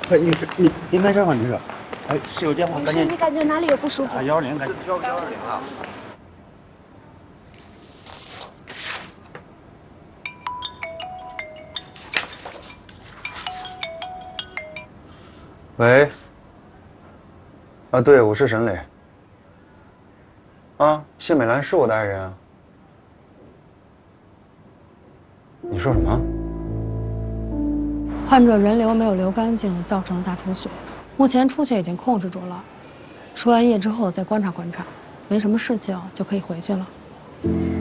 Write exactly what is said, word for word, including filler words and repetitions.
哎，女士，你你没事吧？女士，哎，是有电话，赶紧。 你感觉哪里有不舒服？ 打幺二零，赶紧。幺幺二零啊。 喂。啊，对，我是沈磊。啊，谢美兰是我的爱人啊。你说什么？ 患者人流没有流干净，造成大出血，目前出血已经控制住了，输完液之后再观察观察，没什么事情就可以回去了。